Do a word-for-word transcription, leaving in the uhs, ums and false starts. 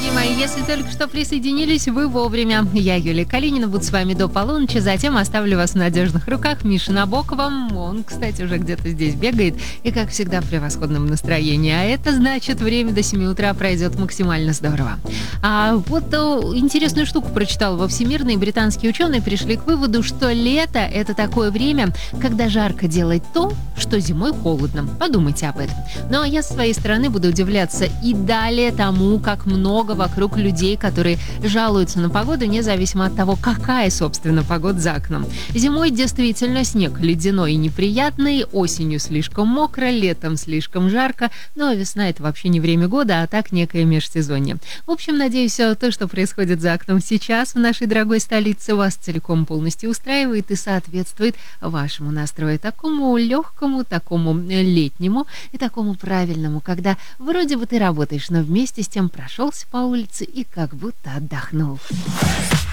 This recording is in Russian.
дорогие мои, если только что присоединились, вы вовремя. Я, Юлия Калинина, буду с вами до полуночи, затем оставлю вас в надежных руках Миши Набокова. Он, кстати, уже где-то здесь бегает и, как всегда, в превосходном настроении. А это значит, время до семи утра пройдет максимально здорово. А вот о, интересную штуку прочитал во Всемирной. Британские ученые пришли к выводу, что лето – это такое время, когда жарко делать то, что зимой холодно. Подумайте об этом. Ну а я с своей стороны буду удивляться и далее тому, как много вокруг людей, которые жалуются на погоду, независимо от того, какая, собственно, погода за окном. Зимой действительно снег ледяной и неприятный, осенью слишком мокро, летом слишком жарко, но весна – это вообще не время года, а так некое межсезонье. В общем, надеюсь, все то, что происходит за окном сейчас в нашей дорогой столице, вас целиком полностью устраивает и соответствует вашему настрою, такому легкому, такому летнему и такому правильному, когда вроде бы ты работаешь, но вместе с тем прошелся по улице и как будто отдохнул.